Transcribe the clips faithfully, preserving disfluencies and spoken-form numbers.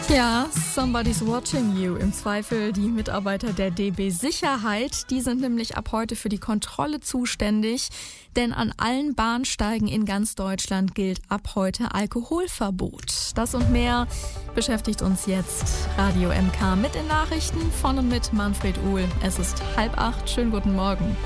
Ja, somebody's watching you. Im Zweifel die Mitarbeiter der D B Sicherheit. Die sind nämlich ab heute für die Kontrolle zuständig. Denn an allen Bahnsteigen in ganz Deutschland gilt ab heute Alkoholverbot. Das und mehr beschäftigt uns jetzt Radio M K mit den Nachrichten von und mit Manfred Uhl. Es ist halb acht. Schönen guten Morgen.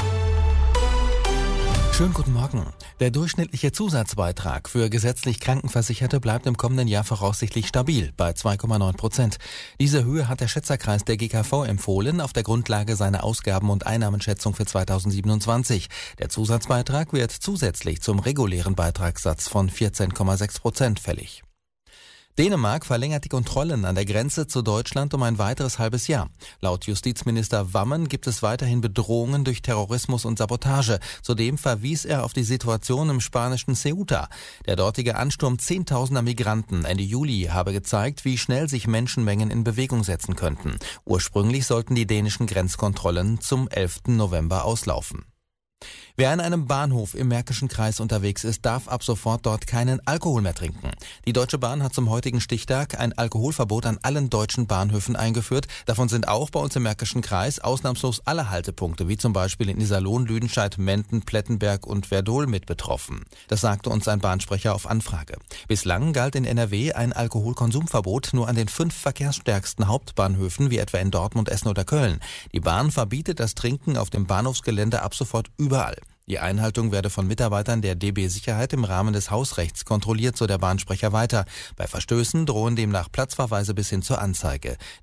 Schönen guten Morgen. Der durchschnittliche Zusatzbeitrag für gesetzlich Krankenversicherte bleibt im kommenden Jahr voraussichtlich stabil bei zwei Komma neun Prozent. Diese Höhe hat der Schätzerkreis der G K V empfohlen auf der Grundlage seiner Ausgaben- und Einnahmenschätzung für zweitausendsiebenundzwanzig. Der Zusatzbeitrag wird zusätzlich zum regulären Beitragssatz von vierzehn Komma sechs Prozent fällig. Dänemark verlängert die Kontrollen an der Grenze zu Deutschland um ein weiteres halbes Jahr. Laut Justizminister Wammen gibt es weiterhin Bedrohungen durch Terrorismus und Sabotage. Zudem verwies er auf die Situation im spanischen Ceuta. Der dortige Ansturm zehntausender Migranten Ende Juli habe gezeigt, wie schnell sich Menschenmengen in Bewegung setzen könnten. Ursprünglich sollten die dänischen Grenzkontrollen zum elften November auslaufen. Wer an einem Bahnhof im Märkischen Kreis unterwegs ist, darf ab sofort dort keinen Alkohol mehr trinken. Die Deutsche Bahn hat zum heutigen Stichtag ein Alkoholverbot an allen deutschen Bahnhöfen eingeführt. Davon sind auch bei uns im Märkischen Kreis ausnahmslos alle Haltepunkte, wie zum Beispiel in Iserlohn, Lüdenscheid, Menden, Plettenberg und Werdohl mit betroffen. Das sagte uns ein Bahnsprecher auf Anfrage. Bislang galt in N R W ein Alkoholkonsumverbot nur an den fünf verkehrsstärksten Hauptbahnhöfen, wie etwa in Dortmund, Essen oder Köln. Die Bahn verbietet das Trinken auf dem Bahnhofsgelände ab sofort überall. Die Einhaltung werde von Mitarbeitern der D B Sicherheit im Rahmen des Hausrechts kontrolliert, so der Bahnsprecher weiter. Bei Verstößen drohen demnach Platzverweise bis hin zur Anzeige.